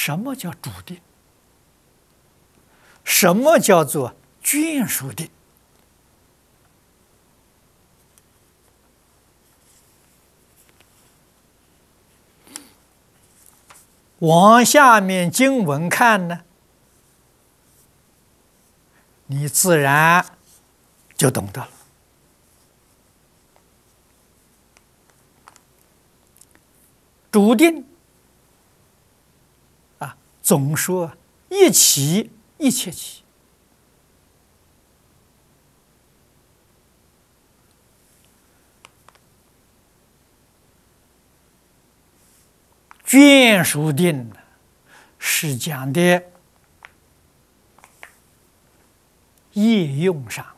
什么叫主定？什么叫做眷属定？往下面经文看呢，你自然就懂得了。主定啊，总说一起一切起，眷属定是讲的业用上。